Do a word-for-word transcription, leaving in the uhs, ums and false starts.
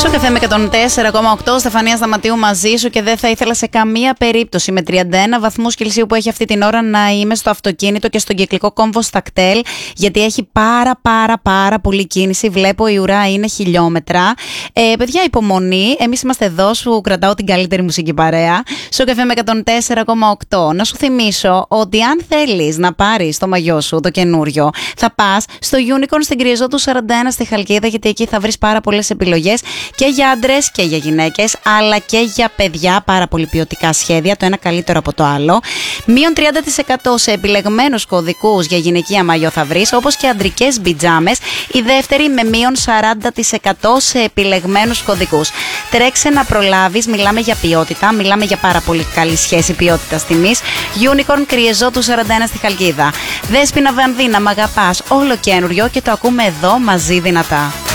Στο καφέ με εκατόν τέσσερα κόμμα οκτώ, Στεφανία Σταματίου μαζί σου και δεν θα ήθελα σε καμία περίπτωση με τριάντα ένα βαθμούς Κελσίου που έχει αυτή την ώρα να είμαι στο αυτοκίνητο και στον κυκλικό κόμβο στα κτέλ, γιατί έχει πάρα πάρα πάρα πολύ κίνηση. Βλέπω η ουρά είναι χιλιόμετρα. Ε, παιδιά, υπομονή. Εμείς είμαστε εδώ, σου κρατάω την καλύτερη μουσική παρέα. Στο καφέ με εκατόν τέσσερα κόμμα οκτώ. Να σου θυμίσω ότι αν θέλεις να πάρεις το μαγιό σου, το καινούριο, θα πας στο Unicorn στην Κρυεζότου σαράντα ένα στη Χαλκίδα, γιατί εκεί θα βρεις πάρα πολλές επιλογές και για άντρες και για γυναίκες, αλλά και για παιδιά. Πάρα πολύ ποιοτικά σχέδια, το ένα καλύτερο από το άλλο. Μείον τριάντα τοις εκατό σε επιλεγμένους κωδικούς για γυναικεία μαγιό θα βρεις, όπως και αντρικές πιτζάμες. Η δεύτερη με μείον σαράντα τοις εκατό σε επιλεγμένους κωδικούς. Τρέξε να προλάβεις, μιλάμε για ποιότητα, μιλάμε για πάρα πολύ καλή σχέση ποιότητας τιμής. Unicorn Κρυεζότου σαράντα ένα στη Χαλκίδα. Δέσποινα Βανδύνα, μ' αγαπάς, όλο καινούριο και το ακούμε εδώ μαζί δυνατά.